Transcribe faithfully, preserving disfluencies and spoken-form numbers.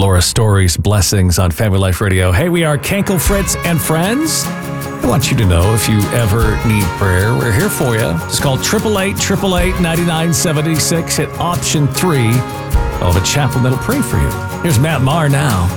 Laura Story's Blessings on Family Life Radio. Hey, we are Kenkel, Fritz, and friends. I want you to know if you ever need prayer, we're here for you. Just call eight eight eight, eight eight eight, nine nine seven six, hit option three. I'll have a chaplain that'll pray for you. Here's Matt Maher now.